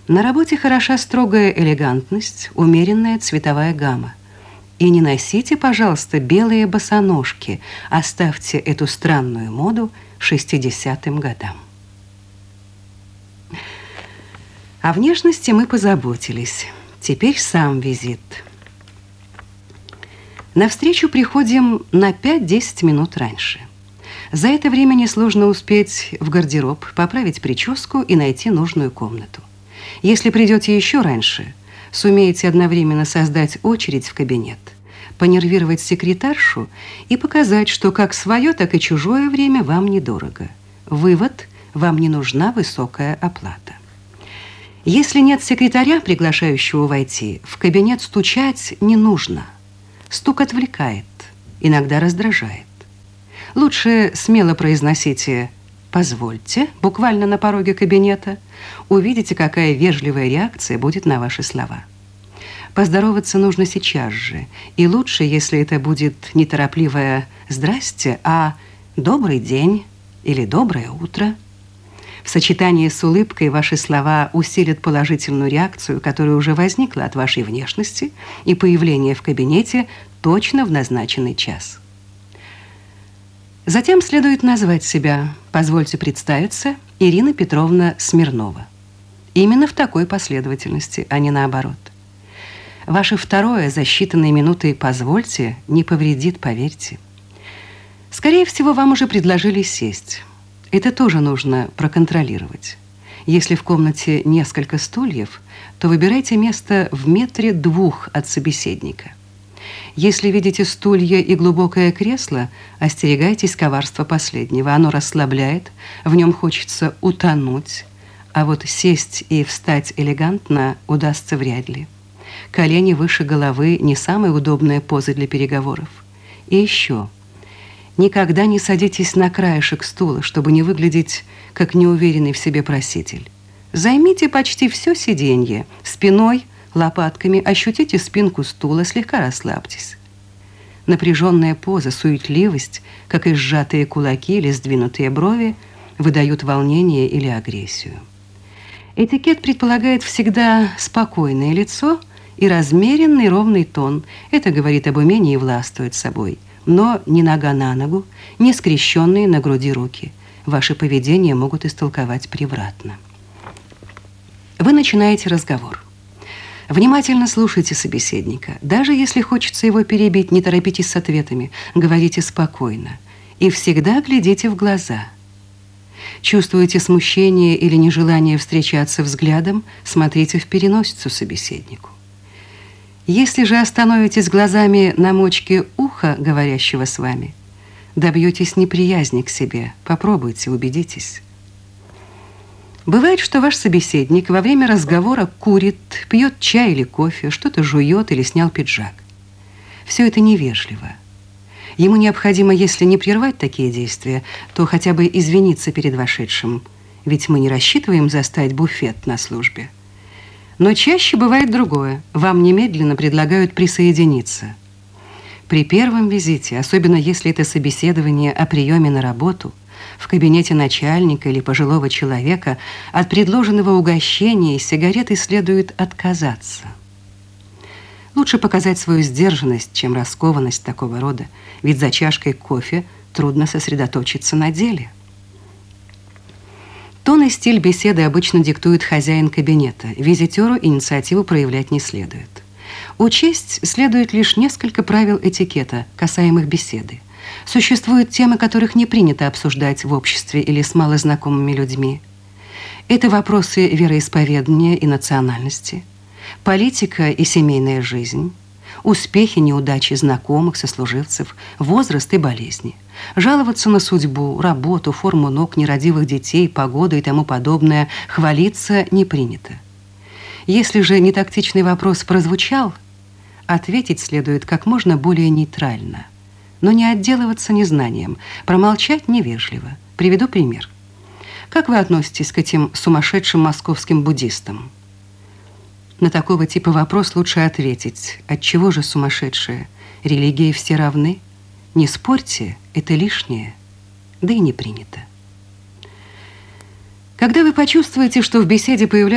На работе хороша строгая элегантность, умеренная цветовая гамма. И не носите, пожалуйста, белые босоножки. Оставьте эту странную моду 60-м годам. О внешности мы позаботились. Теперь сам визит. На встречу приходим на 5-10 минут раньше. За это время несложно успеть в гардероб, поправить прическу и найти нужную комнату. Если придете еще раньше, сумеете одновременно создать очередь в кабинет, понервировать секретаршу и показать, что как свое, так и чужое время вам недорого. Вывод: вам не нужна высокая оплата. Если нет секретаря, приглашающего войти, в кабинет стучать не нужно. Стук отвлекает, иногда раздражает. Лучше смело произносите «позвольте» буквально на пороге кабинета. Увидите, какая вежливая реакция будет на ваши слова. Поздороваться нужно сейчас же, и лучше, если это будет не торопливое «здрасте», а «добрый день» или «доброе утро». В сочетании с улыбкой ваши слова усилят положительную реакцию, которая уже возникла от вашей внешности и появления в кабинете точно в назначенный час. Затем следует назвать себя. Позвольте представиться: Ирина Петровна Смирнова. Именно в такой последовательности, а не наоборот. Ваше второе за считанные минуты «позвольте» не повредит, поверьте. Скорее всего, вам уже предложили сесть. Это тоже нужно проконтролировать. Если в комнате несколько стульев, то выбирайте место в 1-2 метра от собеседника. Если видите стулья и глубокое кресло, остерегайтесь коварства последнего. Оно расслабляет, в нем хочется утонуть, а вот сесть и встать элегантно удастся вряд ли. Колени выше головы – не самая удобная поза для переговоров. И еще. Никогда не садитесь на краешек стула, чтобы не выглядеть как неуверенный в себе проситель. Займите почти все сиденье, спиной, лопатками, ощутите спинку стула, слегка расслабьтесь. Напряженная поза, суетливость, как и сжатые кулаки или сдвинутые брови, выдают волнение или агрессию. Этикет предполагает всегда спокойное лицо и размеренный ровный тон. Это говорит об умении властвовать собой. Но ни нога на ногу, ни скрещенные на груди руки. Ваше поведение могут истолковать превратно. Вы начинаете разговор. Внимательно слушайте собеседника. Даже если хочется его перебить, не торопитесь с ответами. Говорите спокойно. И всегда глядите в глаза. Чувствуете смущение или нежелание встречаться взглядом, смотрите в переносицу собеседнику. Если же остановитесь глазами на мочке уха говорящего с вами, добьетесь неприязни к себе. Попробуйте, убедитесь. Бывает, что ваш собеседник во время разговора курит, пьет чай или кофе, что-то жует или снял пиджак. Все это невежливо. Ему необходимо, если не прервать такие действия, то хотя бы извиниться перед вошедшим, ведь мы не рассчитываем застать буфет на службе. Но чаще бывает другое. Вам немедленно предлагают присоединиться. При первом визите, особенно если это собеседование о приеме на работу, в кабинете начальника или пожилого человека, от предложенного угощения и сигареты следует отказаться. Лучше показать свою сдержанность, чем раскованность такого рода, ведь за чашкой кофе трудно сосредоточиться на деле. Тон и стиль беседы обычно диктует хозяин кабинета. Визитеру инициативу проявлять не следует. Учесть следует лишь несколько правил этикета, касаемых беседы. Существуют темы, которых не принято обсуждать в обществе или с малознакомыми людьми. Это вопросы вероисповедания и национальности, политика и семейная жизнь, успехи, неудачи знакомых, сослуживцев, возраст и болезни. Жаловаться на судьбу, работу, форму ног, нерадивых детей, погоду и тому подобное хвалиться не принято. Если же нетактичный вопрос прозвучал, ответить следует как можно более нейтрально, но не отделываться незнанием, промолчать невежливо. Приведу пример. Как вы относитесь к этим сумасшедшим московским буддистам? На такого типа вопрос лучше ответить: отчего же сумасшедшие? Религии все равны? Не спорьте, это лишнее, да и не принято. Когда вы почувствуете, что в беседе появляется